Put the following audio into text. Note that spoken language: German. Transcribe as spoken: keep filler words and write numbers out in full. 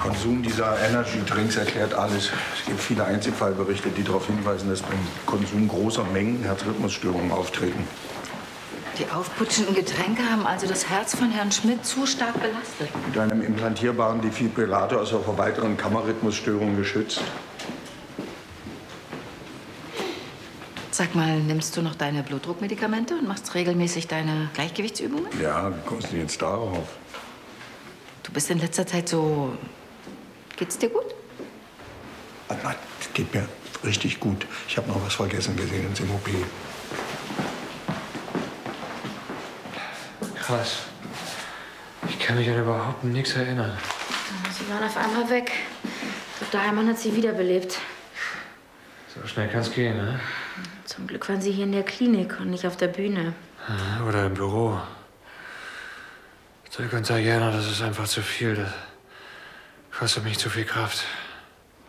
Konsum dieser Energy Drinks erklärt alles. Es gibt viele Einzelfallberichte, die darauf hinweisen, dass beim Konsum großer Mengen Herzrhythmusstörungen auftreten. Die aufputschenden Getränke haben also das Herz von Herrn Schmidt zu stark belastet. Mit einem implantierbaren Defibrillator ist er vor weiteren Kammerrhythmusstörungen geschützt. Sag mal, nimmst du noch deine Blutdruckmedikamente und machst regelmäßig deine Gleichgewichtsübungen? Ja, wie kommst du jetzt darauf? Du bist in letzter Zeit so... Geht's dir gut? Ah, nein, es geht mir richtig gut. Ich habe noch was vergessen gesehen ins M O P. Krass. Ich kann mich an überhaupt nichts erinnern. Sie waren auf einmal weg. Doktor Heimann hat sie wiederbelebt. So schnell kann's gehen, ne? Zum Glück waren Sie hier in der Klinik und nicht auf der Bühne. Oder im Büro. Dirk und Diana, das ist einfach zu viel. Das kostet mich zu viel Kraft.